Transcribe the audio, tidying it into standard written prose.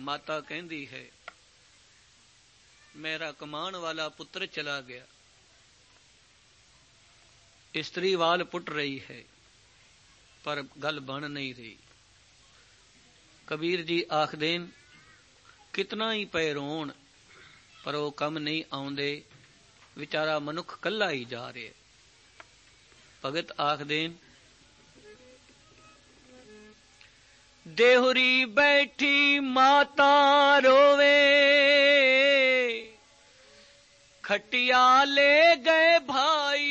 माता कहती है मेरा कमान वाला पुत्र चला गया। स्त्री वाल पुट रही है पर गल बन नहीं रही। कबीर जी आख देन कितना ही पै रोण पर वो कम नहीं आउंदे, विचारा मनुख कल्ला ही जा रहे। भगत आख देन देहुरी बैठी माता रोवे, खटिया ले गए भाई